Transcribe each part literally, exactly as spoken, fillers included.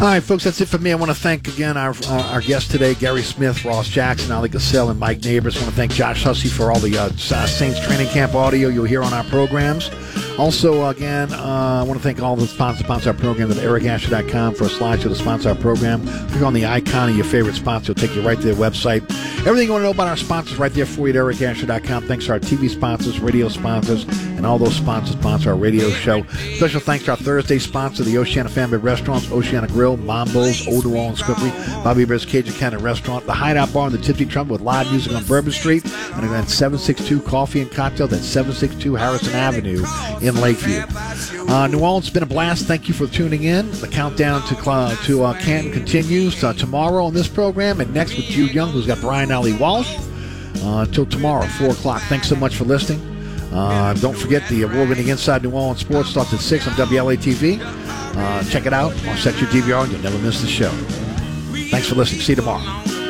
All right, folks, that's it for me. I want to thank again our uh, our guests today, Gary Smith, Ross Jackson, Ali Gassell, and Mike Neighbors. I want to thank Josh Hussey for all the uh, Saints training camp audio you'll hear on our programs. Also, again, uh, I want to thank all the sponsors sponsor our program at eric asher dot com for a slideshow to sponsor our program. Click on the icon of your favorite sponsor. It'll take you right to their website. Everything you want to know about our sponsors right there for you at eric asher dot com. Thanks to our T V sponsors, radio sponsors, and all those sponsors sponsor our radio show. Special thanks to our Thursday sponsor, the Oceana Family Restaurants, Oceana Grill, Mambo's, Old New Orleans Cookery, Bobby Bear's Cajun Cannon Restaurant, the Hideout Bar and the Tipsy Trumpet with live music on Bourbon Street, and again, seven sixty-two Coffee and Cocktail, that's seven sixty-two Harrison Avenue in Lakeview. Uh, New Orleans, it's been a blast. Thank you for tuning in. The countdown to uh, to uh, Canton continues uh, tomorrow on this program, and next with Jude Young, who's got Brian Ali Walsh. Uh, until tomorrow, four o'clock. Thanks so much for listening. Uh, don't forget the award-winning Inside New Orleans Sports starts at six on W L A T V. Uh, check it out or set your D V R and you'll never miss the show. Thanks for listening. See you tomorrow.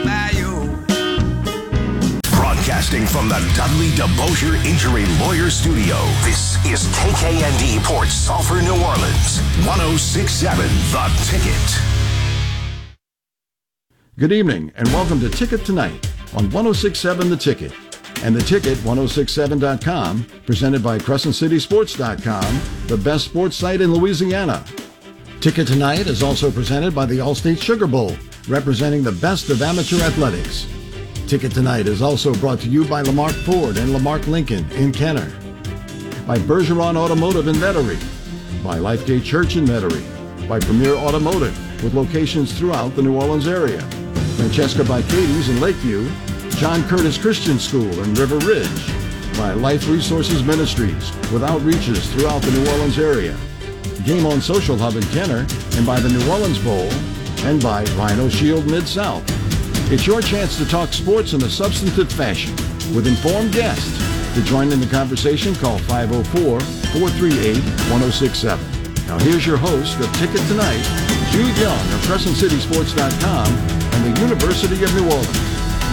Broadcasting from the Dudley DeBosier Injury Lawyer Studio, this is K K N D Port Sulphur, New Orleans, one oh six point seven The Ticket. Good evening and welcome to Ticket Tonight on one oh six point seven The Ticket and the ticket one oh six seven dot com, presented by Crescent City Sports dot com, the best sports site in Louisiana. Ticket Tonight is also presented by the Allstate Sugar Bowl, representing the best of amateur athletics. Ticket Tonight is also brought to you by Lamarck Ford and Lamarck Lincoln in Kenner, by Bergeron Automotive in Metairie, by Lifegate Church in Metairie, by Premier Automotive with locations throughout the New Orleans area, Francesca by Katie's in Lakeview, John Curtis Christian School in River Ridge, by Life Resources Ministries with outreaches throughout the New Orleans area, Game On Social Hub in Kenner, and by the New Orleans Bowl, and by Rhino Shield Mid-South. It's your chance to talk sports in a substantive fashion with informed guests. To join in the conversation, call five oh four, four three eight, one oh six seven. Now here's your host of Ticket Tonight, Jude Young of Crescent City Sports dot com and the University of New Orleans.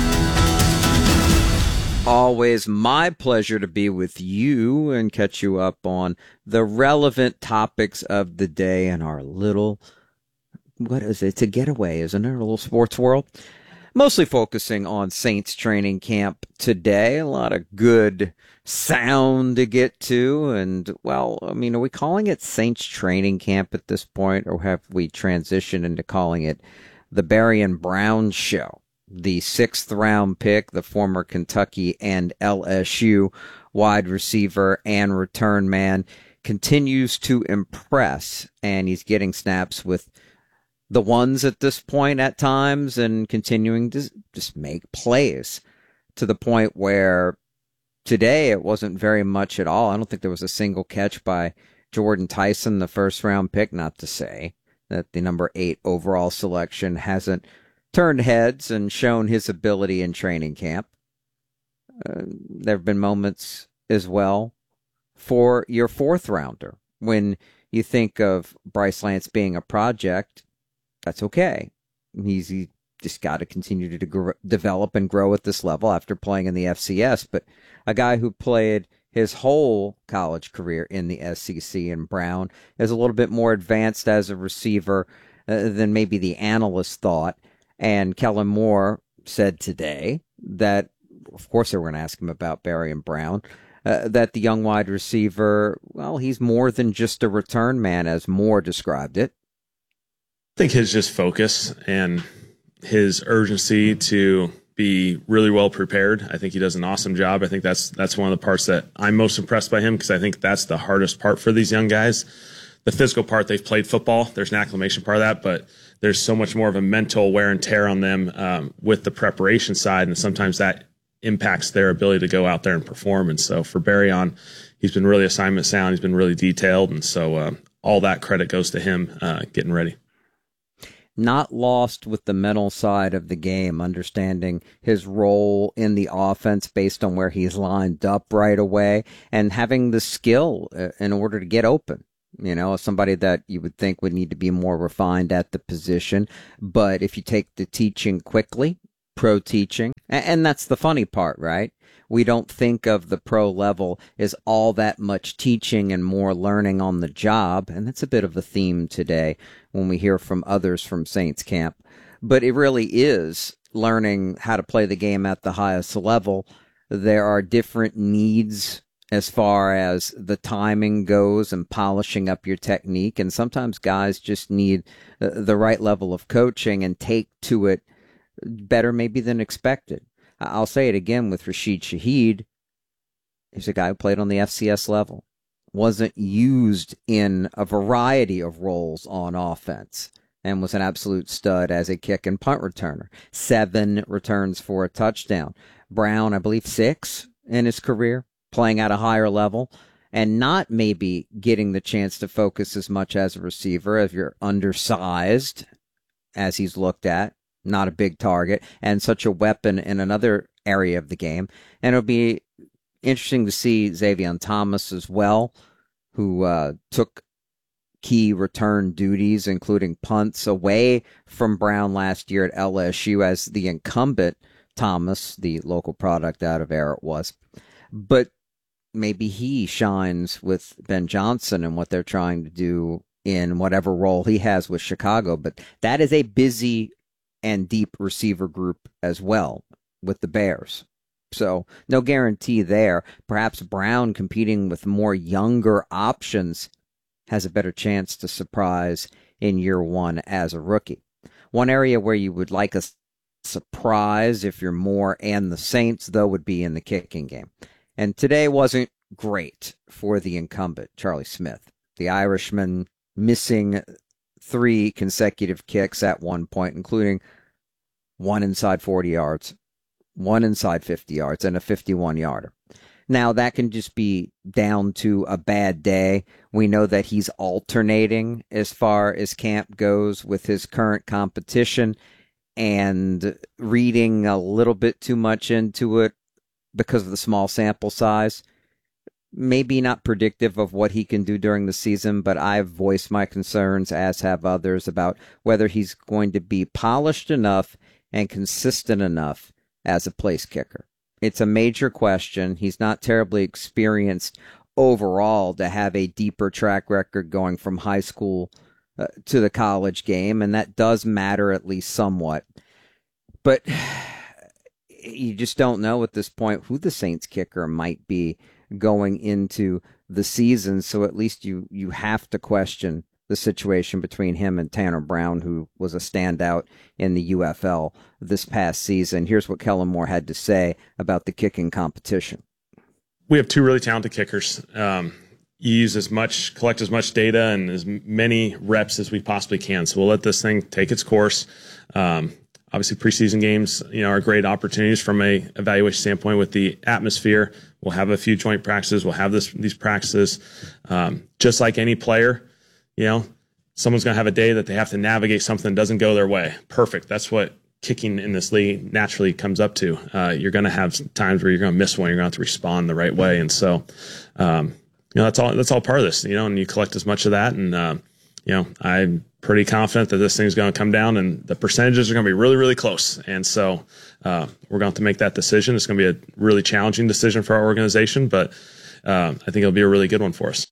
Always my pleasure to be with you and catch you up on the relevant topics of the day in our little, what is it? It's a getaway, isn't it? A little sports world. Mostly focusing on Saints training camp today. A lot of good sound to get to. And, well, I mean, are we calling it Saints training camp at this point, or have we transitioned into calling it the Barion Brown Show? The sixth round pick, the former Kentucky and L S U wide receiver and return man, continues to impress, and he's getting snaps with the ones at this point at times and continuing to just make plays to the point where today it wasn't very much at all. I don't think there was a single catch by Jordan Tyson, the first round pick, not to say that the number eight overall selection hasn't turned heads and shown his ability in training camp. Uh, there have been moments as well for your fourth rounder. When you think of Bryce Lance being a project, that's okay. He's he just got to continue to de- develop and grow at this level after playing in the F C S. But a guy who played his whole college career in the S E C in Brown is a little bit more advanced as a receiver uh, than maybe the analysts thought. And Kellen Moore said today that, of course, they were going to ask him about Barion Brown, uh, that the young wide receiver, well, he's more than just a return man, as Moore described it. I think his just focus and his urgency to be really well prepared. I think he does an awesome job. I think that's that's one of the parts that I'm most impressed by him, because I think that's the hardest part for these young guys. The physical part, they've played football. There's an acclimation part of that, but there's so much more of a mental wear and tear on them um, with the preparation side, and sometimes that impacts their ability to go out there and perform. And so for Barion, he's been really assignment sound. He's been really detailed, and so uh, all that credit goes to him uh, getting ready. Not lost with the mental side of the game, understanding his role in the offense based on where he's lined up right away, and having the skill uh, in order to get open. You know, somebody that you would think would need to be more refined at the position. But if you take the teaching quickly, pro teaching, and, and that's the funny part, right? we don't think of the pro level as all that much teaching and more learning on the job. And that's a bit of a theme today when we hear from others from Saints camp. But it really is learning how to play the game at the highest level. There are different needs as far as the timing goes and polishing up your technique. And sometimes guys just need the right level of coaching and take to it better maybe than expected. I'll say it again with Rashid Shaheed. He's a guy who played on the F C S level, wasn't used in a variety of roles on offense, and was an absolute stud as a kick and punt returner. Seven returns for a touchdown. Brown, I believe, six in his career, playing at a higher level, and not maybe getting the chance to focus as much as a receiver if you're undersized, as he's looked at, not a big target, and such a weapon in another area of the game. And it'll be interesting to see Xavier Thomas as well, who uh, took key return duties, including punts, away from Brown last year at L S U as the incumbent Thomas, the local product out of Arrett, was. But maybe he shines with Ben Johnson and what they're trying to do in whatever role he has with Chicago. But that is a busy and deep receiver group as well with the Bears. So no guarantee there. Perhaps Brown, competing with more younger options, has a better chance to surprise in year one as a rookie. One area where you would like a surprise if you're Moore and the Saints, though, would be in the kicking game. And today wasn't great for the incumbent, Charlie Smith. The Irishman missing three consecutive kicks at one point, including one inside forty yards, one inside fifty yards, and a fifty-one yarder. Now, that can just be down to a bad day. We know that he's alternating as far as camp goes with his current competition and reading a little bit too much into it because of the small sample size. Maybe not predictive of what he can do during the season, but I've voiced my concerns, as have others, about whether he's going to be polished enough and consistent enough as a place kicker. It's a major question. He's not terribly experienced overall to have a deeper track record going from high school uh, to the college game, and that does matter at least somewhat. But you just don't know at this point who the Saints kicker might be going into the season, so at least you, you have to question the situation between him and Tanner Brown, who was a standout in the U F L this past season. Here's what Kellen Moore had to say about the kicking competition. We have two really talented kickers. Um, you use as much, collect as much data and as many reps as we possibly can. So we'll let this thing take its course. Um, obviously, preseason games, you know, are great opportunities from a evaluation standpoint with the atmosphere. We'll have a few joint practices. We'll have this these practices. Um, just like any player, you know, someone's going to have a day that they have to navigate something that doesn't go their way. Perfect. That's what kicking in this league naturally comes up to. Uh, you're going to have times where you're going to miss one. You're going to have to respond the right way. And so, um, you know, that's all, that's all part of this, you know, and you collect as much of that. And, uh, you know, I'm pretty confident that this thing's going to come down and the percentages are going to be really, really close. And so uh, we're going to have to make that decision. It's going to be a really challenging decision for our organization, but uh, I think it'll be a really good one for us.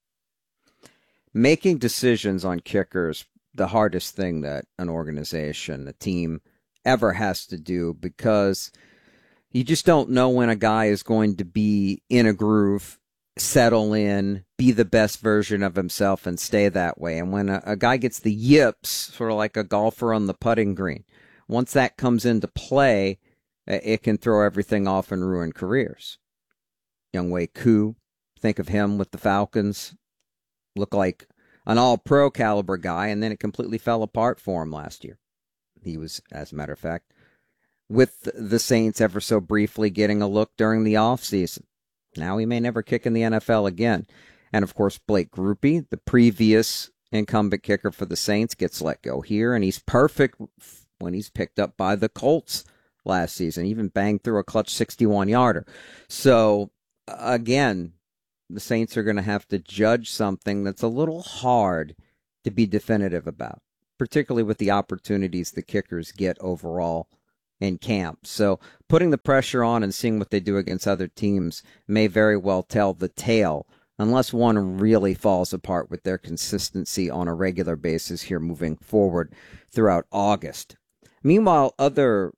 Making decisions on kickers, the hardest thing that an organization, a team ever has to do, because you just don't know when a guy is going to be in a groove, settle in, be the best version of himself, and stay that way. And when a, a guy gets the yips, sort of like a golfer on the putting green, once that comes into play, it can throw everything off and ruin careers. Younghoe Koo, think of him with the Falcons. Looked like an all-pro caliber guy, and then it completely fell apart for him last year. He was, as a matter of fact, with the Saints ever so briefly getting a look during the offseason. Now he may never kick in the N F L again. And, of course, Blake Grupe, the previous incumbent kicker for the Saints, gets let go here, and he's perfect when he's picked up by the Colts last season. Even banged through a clutch sixty-one yarder. So, again, the Saints are going to have to judge something that's a little hard to be definitive about, particularly with the opportunities the kickers get overall in camp. So putting the pressure on and seeing what they do against other teams may very well tell the tale, unless one really falls apart with their consistency on a regular basis here moving forward throughout August. Meanwhile, other,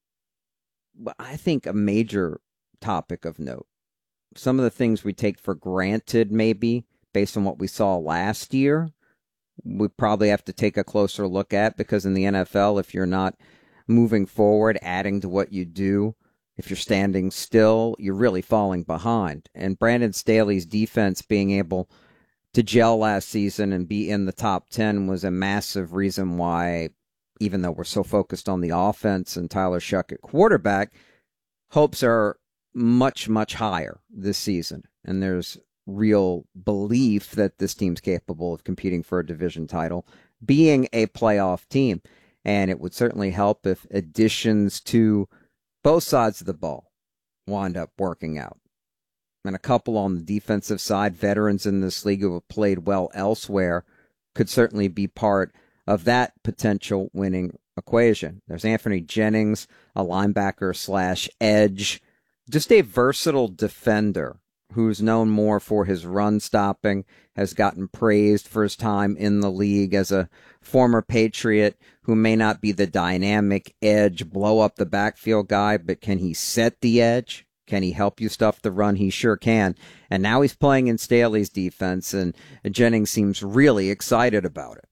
I think a major topic of note, some of the things we take for granted maybe based on what we saw last year, we probably have to take a closer look at, because in the N F L, if you're not moving forward, adding to what you do, if you're standing still, you're really falling behind. And Brandon Staley's defense being able to gel last season and be in the top ten was a massive reason why, even though we're so focused on the offense and Tyler Shuck at quarterback, hopes are much, much higher this season. And there's real belief that this team's capable of competing for a division title, being a playoff team. And it would certainly help if additions to both sides of the ball wind up working out. And a couple on the defensive side, veterans in this league who have played well elsewhere, could certainly be part of that potential winning equation. There's Anfernee Jennings, a linebacker slash edge, just a versatile defender who's known more for his run stopping, has gotten praised for his time in the league as a former Patriot who may not be the dynamic edge, blow up the backfield guy, but can he set the edge? Can he help you stuff the run? He sure can. And now he's playing in Staley's defense, and Jennings seems really excited about it.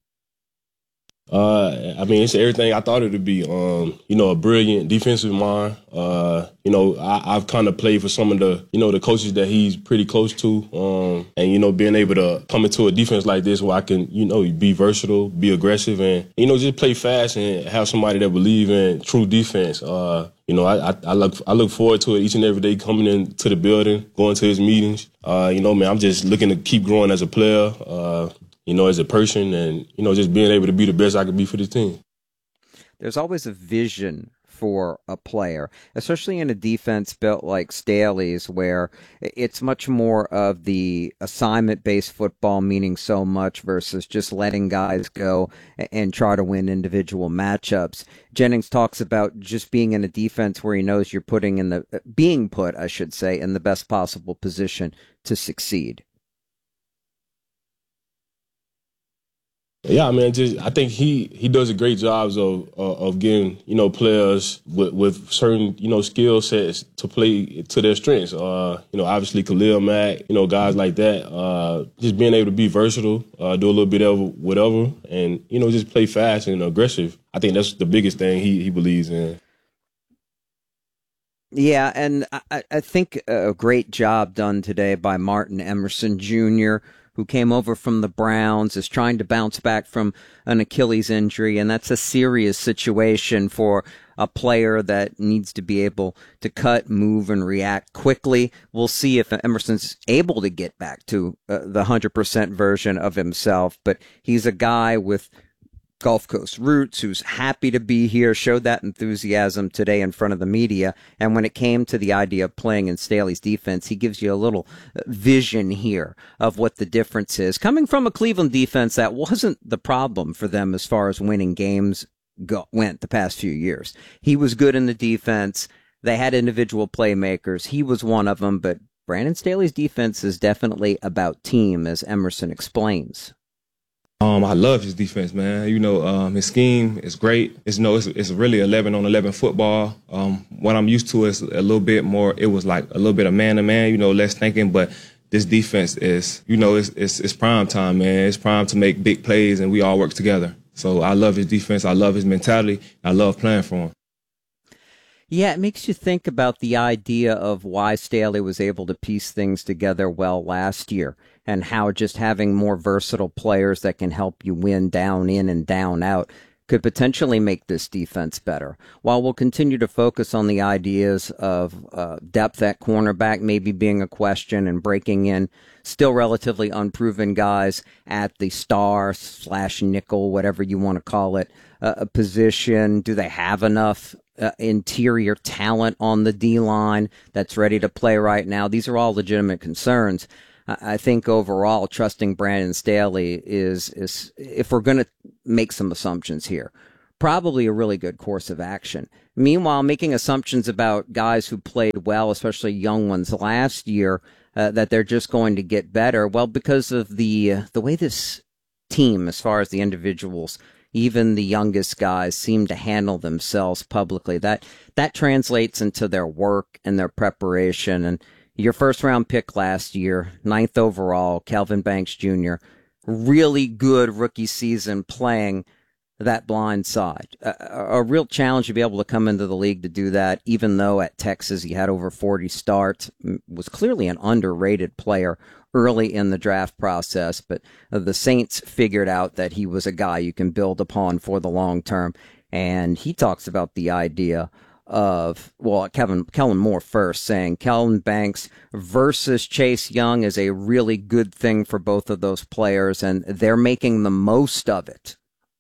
Uh, I mean, it's everything I thought it would be. Um, you know, a brilliant defensive mind. Uh, you know, I, I've kind of played for some of the, you know, the coaches that he's pretty close to. Um, and, you know, being able to come into a defense like this where I can, you know, be versatile, be aggressive, and, you know, just play fast and have somebody that believe in true defense. Uh, you know, I, I, I look I look forward to it each and every day, coming into the building, going to his meetings. Uh, you know, man, I'm just looking to keep growing as a player. Uh, you know, as a person, and, you know, just being able to be the best I could be for the team. There's always a vision for a player, especially in a defense built like Staley's, where it's much more of the assignment-based football, meaning so much, versus just letting guys go and try to win individual matchups. Jennings talks about just being in a defense where he knows you're putting in the, being put, I should say, in the best possible position to succeed. Yeah, I mean, just I think he, he does a great job of uh, of getting, you know, players with, with certain, you know, skill sets to play to their strengths. Uh, you know, obviously Khalil Mack, you know, guys like that. Uh, just being able to be versatile, uh, do a little bit of whatever, and, you know, just play fast and aggressive. I think that's the biggest thing he, he believes in. Yeah, and I, I think a great job done today by Martin Emerson Junior, who came over from the Browns, is trying to bounce back from an Achilles injury, and that's a serious situation for a player that needs to be able to cut, move, and react quickly. We'll see if Emerson's able to get back to uh, the one hundred percent version of himself, but he's a guy with Gulf Coast roots who's happy to be here, showed that enthusiasm today in front of the media. And when it came to the idea of playing in Staley's defense, he gives you a little vision here of what the difference is. Coming from a Cleveland defense that wasn't the problem for them as far as winning games go, went the past few years. He was good in the defense. They had individual playmakers. He was one of them, but Brandon Staley's defense is definitely about team, as Emerson explains. Um, I love his defense, man. You know, um, his scheme is great. It's, you know, it's, it's really eleven on eleven football. Um, what I'm used to is a little bit more, it was like a little bit of man-to-man, you know, less thinking. But this defense is, you know, it's, it's, it's prime time, man. It's prime to make big plays, and we all work together. So I love his defense. I love his mentality. I love playing for him. Yeah, it makes you think about the idea of why Staley was able to piece things together well last year, and how just having more versatile players that can help you win down in and down out could potentially make this defense better. While we'll continue to focus on the ideas of uh, depth at cornerback maybe being a question, and breaking in still relatively unproven guys at the star slash nickel, whatever you want to call it, uh, a position. Do they have enough Uh, interior talent on the D-line that's ready to play right now? These are all legitimate concerns. I, I think overall, trusting Brandon Staley is, is if we're going to make some assumptions here, probably a really good course of action. Meanwhile, making assumptions about guys who played well, especially young ones last year, uh, that they're just going to get better. Well, because of the uh, the way this team, as far as the individuals, even the youngest guys, seem to handle themselves publicly, that that translates into their work and their preparation. And your first round pick last year, ninth overall, Kelvin Banks Junior, really good rookie season playing that blind side. A, a real challenge to be able to come into the league to do that, even though at Texas he had over forty starts, was clearly an underrated player early in the draft process, but the Saints figured out that he was a guy you can build upon for the long term. And he talks about the idea of, well, Kevin, Kellen Moore first, saying Kelvin Banks versus Chase Young is a really good thing for both of those players, and they're making the most of it.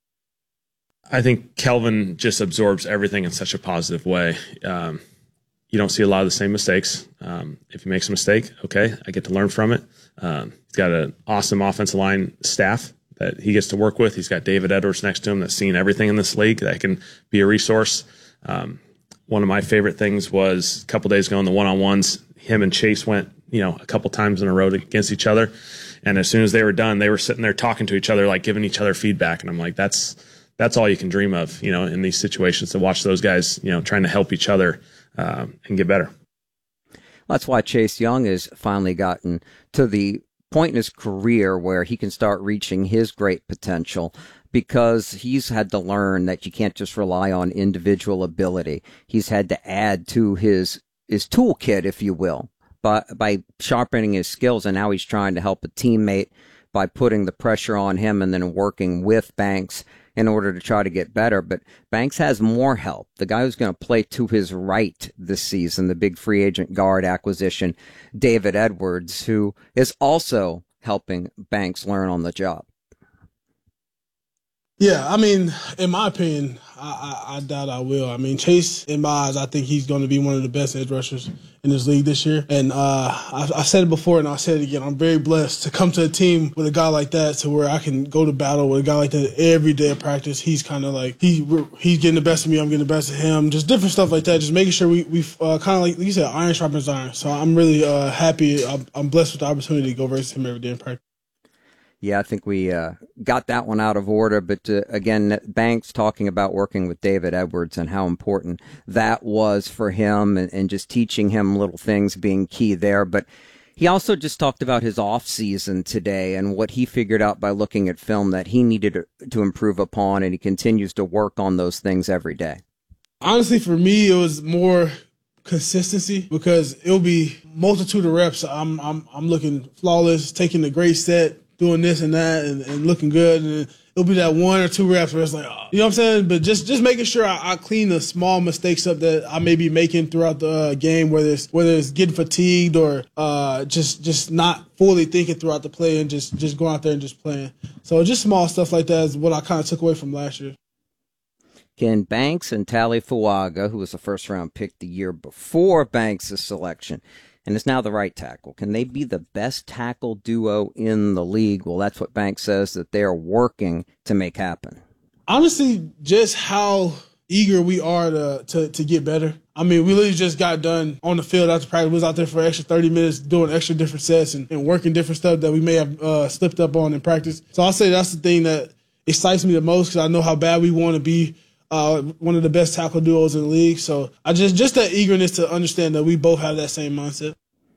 I think Kelvin just absorbs everything in such a positive way. Um, you don't see a lot of the same mistakes. Um, if he makes a mistake, okay, I get to learn from it. Um, he's got an awesome offensive line staff that he gets to work with. He's got David Edwards next to him that's seen everything in this league that can be a resource. Um, one of my favorite things was a couple days ago in the one-on-ones, him and Chase went, you know, a couple times in a row against each other. And as soon as they were done, they were sitting there talking to each other, like giving each other feedback. And I'm like, that's, That's all you can dream of, you know, in these situations, to watch those guys, you know, trying to help each other um, and get better. That's why Chase Young has finally gotten to the point in his career where he can start reaching his great potential, because he's had to learn that you can't just rely on individual ability. He's had to add to his his toolkit, if you will, by, by sharpening his skills, and now he's trying to help a teammate by putting the pressure on him and then working with Banks in order to try to get better. But Banks has more help. The guy who's going to play to his right this season, the big free agent guard acquisition, David Edwards, who is also helping Banks learn on the job. Yeah, I mean, in my opinion, I, I, I doubt I will. I mean, Chase, in my eyes, I think he's going to be one of the best edge rushers in this league this year. And uh, I, I said it before and I'll say it again. I'm very blessed to come to a team with a guy like that, to where I can go to battle with a guy like that every day of practice. He's kind of like, he he's getting the best of me, I'm getting the best of him. Just different stuff like that. Just making sure we, we uh, kind of like, like you said, iron sharpens iron. So I'm really uh, happy. I'm, I'm blessed with the opportunity to go versus him every day in practice. Yeah, I think we uh, got that one out of order. But uh, again, Banks talking about working with David Edwards and how important that was for him, and, and just teaching him little things being key there. But he also just talked about his off season today and what he figured out by looking at film that he needed to, to improve upon, and he continues to work on those things every day. Honestly, for me, it was more consistency, because it'll be multitude of reps. I'm I'm I'm looking flawless, taking a great set, doing this and that, and, and looking good, and it'll be that one or two reps where it's like, oh, you know what I'm saying? But just, just making sure I, I clean the small mistakes up that I may be making throughout the uh, game, whether it's whether it's getting fatigued or uh, just just not fully thinking throughout the play, and just, just going out there and just playing. So just small stuff like that is what I kind of took away from last year. Can Banks and Tali Fuaga, who was a first-round pick the year before Banks' selection, and is now the right tackle, can they be the best tackle duo in the league? Well, that's what Banks says that they're working to make happen. Honestly, just how eager we are to, to, to get better. I mean, we literally just got done on the field after practice. We was out there for an extra thirty minutes doing extra different sets and, and working different stuff that we may have uh, slipped up on in practice. So I'll say that's the thing that excites me the most, because I know how bad we want to be Uh, one of the best tackle duos in the league. So I just just that eagerness to understand that we both have that same mindset.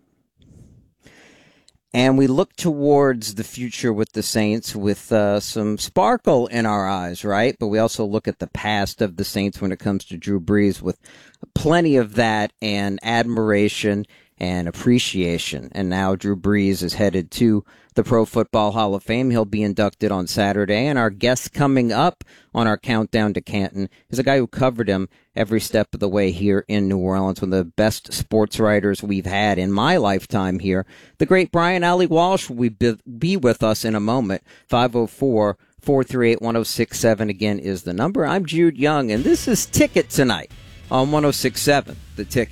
And we look towards the future with the Saints with uh, some sparkle in our eyes, right? But we also look at the past of the Saints when it comes to Drew Brees with plenty of that and admiration and appreciation. And now Drew Brees is headed to the Pro Football Hall of Fame. He'll be inducted on Saturday. And our guest coming up on our countdown to Canton is a guy who covered him every step of the way here in New Orleans, one of the best sports writers we've had in my lifetime here. The great Brian Allie Walsh will be, be with us in a moment. five oh four, four three eight, one oh six seven again is the number. I'm Jude Young, and this is Ticket tonight on one oh six point seven, The Ticket.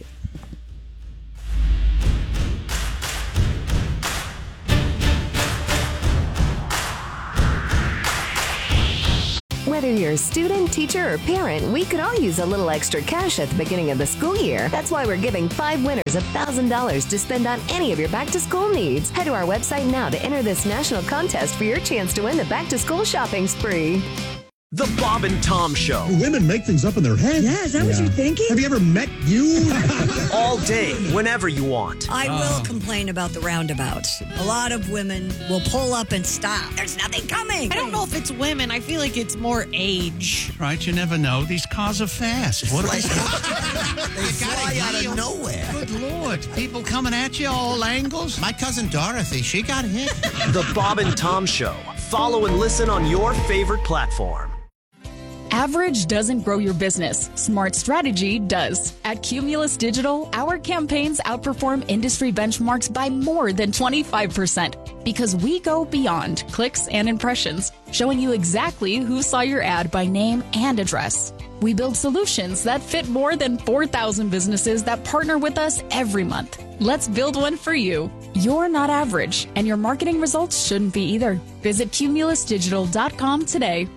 Whether you're a student, teacher, or parent, we could all use a little extra cash at the beginning of the school year. That's why we're giving five winners one thousand dollars to spend on any of your back-to-school needs. Head to our website now to enter this national contest for your chance to win the back-to-school shopping spree. The Bob and Tom Show. Women make things up in their head. Yeah, is that yeah. what you're thinking? Have you ever met you? All day, whenever you want. I will complain about the roundabouts. A lot of women will pull up and stop. There's nothing coming. I don't know if it's women. I feel like it's more age. Right, you never know. These cars are fast. What they fly out of nowhere. Good Lord. People coming at you all angles. My cousin Dorothy, she got hit. The Bob and Tom Show. Follow and listen on your favorite platform. Average doesn't grow your business. Smart strategy does. At Cumulus Digital, our campaigns outperform industry benchmarks by more than twenty-five percent because we go beyond clicks and impressions, showing you exactly who saw your ad by name and address. We build solutions that fit more than four thousand businesses that partner with us every month. Let's build one for you. You're not average, and your marketing results shouldn't be either. Visit cumulus digital dot com today.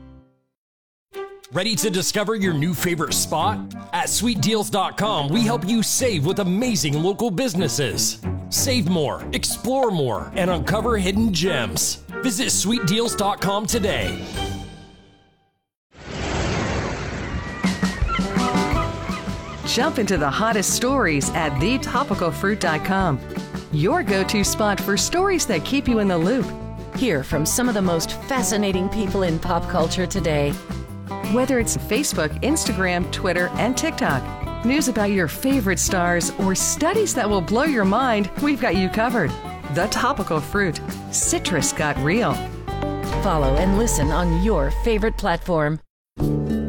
Ready to discover your new favorite spot? At sweet deals dot com, we help you save with amazing local businesses. Save more, explore more, and uncover hidden gems. Visit sweet deals dot com today. Jump into the hottest stories at the topical fruit dot com. Your go-to spot for stories that keep you in the loop. Hear from some of the most fascinating people in pop culture today. Whether it's Facebook, Instagram, Twitter, and TikTok, news about your favorite stars, or studies that will blow your mind, we've got you covered. The Topical Fruit. Citrus got real. Follow and listen on your favorite platform.